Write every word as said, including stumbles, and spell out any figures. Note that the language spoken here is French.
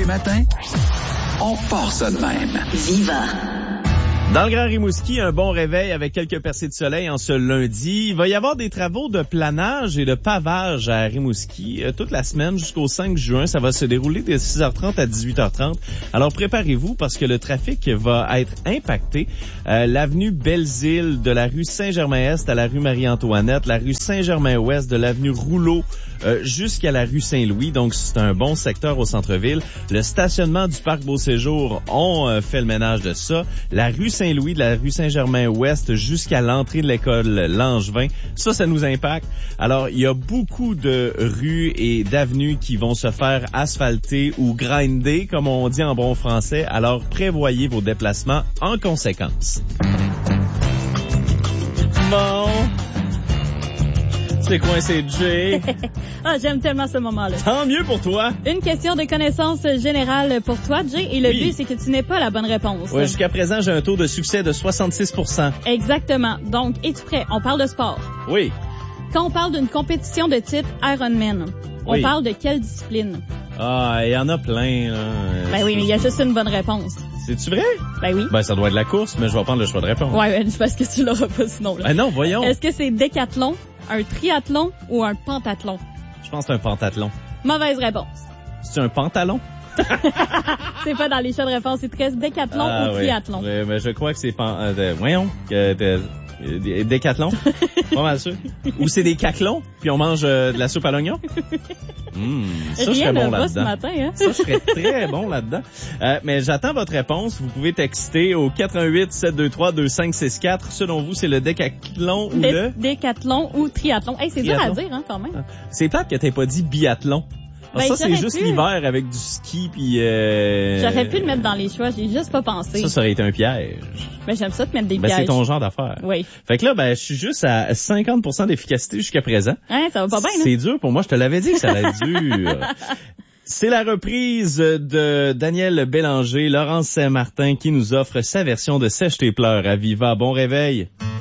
matin, on part ça de même. Viva. Dans le Grand Rimouski, un bon réveil avec quelques percées de soleil en ce lundi. Il va y avoir des travaux de planage et de pavage à Rimouski euh, toute la semaine jusqu'au cinq juin. Ça va se dérouler de six heures trente à dix-huit heures trente. Alors préparez-vous parce que le trafic va être impacté. Euh, l'avenue Belles-Îles de la rue Saint-Germain-Est à la rue Marie-Antoinette, la rue Saint-Germain-Ouest de l'avenue Rouleau euh, jusqu'à la rue Saint-Louis. Donc c'est un bon secteur au centre-ville. Le stationnement du parc Beau-Séjour, on euh, fait le ménage de ça. La rue Saint-Louis, de la rue Saint-Germain-Ouest jusqu'à l'entrée de l'école Langevin. Ça, ça nous impacte. Alors, il y a beaucoup de rues et d'avenues qui vont se faire asphalter ou grinder, comme on dit en bon français. Alors, prévoyez vos déplacements en conséquence. Bon. C'est coincé, Jay. Ah, j'aime tellement ce moment-là. Tant mieux pour toi. Une question de connaissance générale pour toi, Jay, et le Oui. but, c'est que tu n'aies pas la bonne réponse. Ouais, jusqu'à présent, j'ai un taux de succès de soixante-six pour cent. Exactement. Donc, es-tu prêt? On parle de sport. Oui. Quand on parle d'une compétition de type Ironman, on Oui. parle de quelle discipline? Ah, il y en a plein, là. Ben oui, mais il y a juste une bonne réponse. C'est-tu vrai? Ben oui. Ben, ça doit être la course, mais je vais prendre le choix de réponse. Ouais, ben, parce que tu l'auras pas sinon, là. Ben non, voyons. Est-ce que c'est décathlon, un triathlon ou un pentathlon? Je pense que c'est un pentathlon. Mauvaise réponse. C'est un pantalon? C'est pas dans les choix de réponse, c'est très décathlon Ah, ou oui. triathlon. Mais, mais je crois que c'est pan... Euh, de... Voyons. Que de... Des décathlons. Pas mal sûr. Ou c'est des caclons, puis on mange euh, de la soupe à l'oignon. Mmh, ça, je Rien serais ne bon va là-dedans. ce matin, hein? Ça, je serais très bon là-dedans. Euh, mais j'attends votre réponse. Vous pouvez texter au quatre un huit, sept deux trois, deux cinq six quatre. Selon vous, c'est le décathlon ou Dé- le... Décathlon ou triathlon. Hey, c'est dur à Triathlon. dire, hein, quand même. C'est plate que t'aies pas dit biathlon. Alors Ben, ça, c'est j'aurais juste pu. l'hiver avec du ski, puis... Euh... J'aurais pu le mettre dans les choix, j'ai juste pas pensé. Ça, ça aurait été un piège. Mais j'aime ça te mettre des Ben, pièges. c'est ton genre d'affaire. Oui. Fait que là, ben, je suis juste à cinquante pour cent d'efficacité jusqu'à présent. Hein, ça va pas bien, là? C'est dur pour moi, je te l'avais dit que ça allait être dur. C'est la reprise de Daniel Bélanger, Laurence Saint-Martin qui nous offre sa version de Sèche tes pleurs à Viva. Bon réveil.